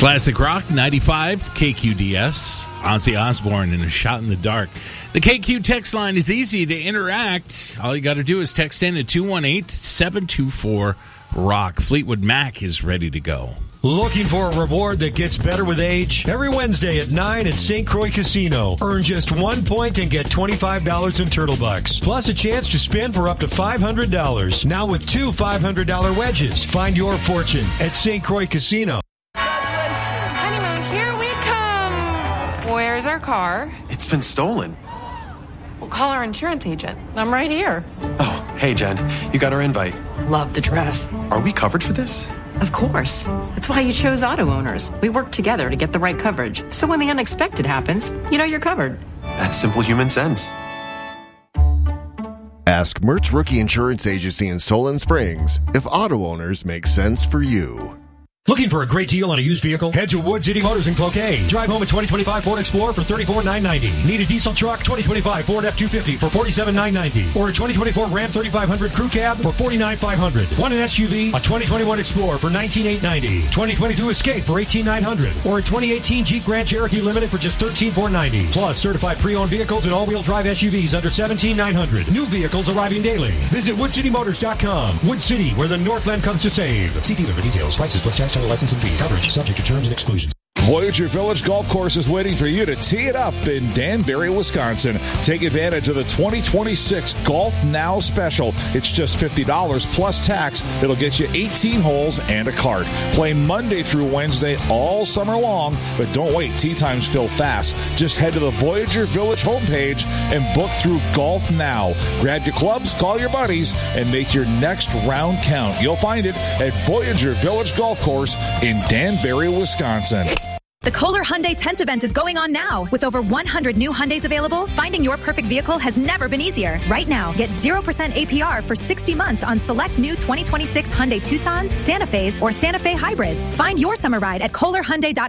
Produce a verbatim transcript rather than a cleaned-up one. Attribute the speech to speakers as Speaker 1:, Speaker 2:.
Speaker 1: Classic Rock ninety-five K Q D S. Ozzy Osbourne in A Shot in the Dark. The K Q text line is easy to interact. All you got to do is text in at two one eight, seven two four, rock. Fleetwood Mac is ready to go.
Speaker 2: Looking for a reward that gets better with age? Every Wednesday at nine at Saint Croix Casino. Earn just one point and get twenty-five dollars in Turtle Bucks. Plus a chance to spin for up to five hundred dollars. Now with two five hundred dollars wedges. Find your fortune at Saint Croix Casino.
Speaker 3: Honeymoon, here we come. Where's our car?
Speaker 4: It's been stolen.
Speaker 3: We'll call our insurance agent. I'm right here.
Speaker 4: Oh, hey, Jen. You got our invite.
Speaker 3: Love the dress.
Speaker 4: Are we covered for this?
Speaker 5: Of course. That's why you chose Auto Owners. We work together to get the right coverage. So when the unexpected happens, you know you're covered.
Speaker 4: That's simple human sense.
Speaker 6: Ask Mertz Rookie Insurance Agency in Solon Springs if Auto Owners make sense for you.
Speaker 2: Looking for a great deal on a used vehicle? Head to Wood City Motors in Cloquet. Drive home a twenty twenty-five Ford Explorer for thirty-four thousand nine hundred ninety dollars. Need a diesel truck? twenty twenty-five Ford F two fifty for forty-seven thousand nine hundred ninety dollars. Or a twenty twenty-four Ram thirty-five hundred Crew Cab for forty-nine thousand five hundred dollars. Want an S U V? A twenty twenty-one Explorer for nineteen thousand eight hundred ninety dollars. twenty twenty-two Escape for eighteen thousand nine hundred dollars. Or a twenty eighteen Jeep Grand Cherokee Limited for just thirteen thousand four hundred ninety dollars. Plus certified pre-owned vehicles and all-wheel drive S U Vs under seventeen thousand nine hundred dollars. New vehicles arriving daily. Visit wood city motors dot com. Wood City, where the Northland comes to save. See dealer for details. Prices plus tax, title, license, and fees. Coverage subject to terms and exclusions.
Speaker 7: Voyager Village Golf Course is waiting for you to tee it up in Danbury, Wisconsin. Take advantage of the twenty twenty-six Golf Now special. It's just fifty dollars plus tax. It'll get you eighteen holes and a cart. Play Monday through Wednesday all summer long, but don't wait. Tee times fill fast. Just head to the Voyager Village homepage and book through Golf Now. Grab your clubs, call your buddies, and make your next round count. You'll find it at Voyager Village Golf Course in Danbury, Wisconsin.
Speaker 8: The Kohler Hyundai tent event is going on now. With over one hundred new Hyundais available, finding your perfect vehicle has never been easier. Right now, get zero percent A P R for sixty months on select new twenty twenty-six Hyundai Tucsons, Santa Fe's, or Santa Fe hybrids. Find your summer ride at kohler hyundai dot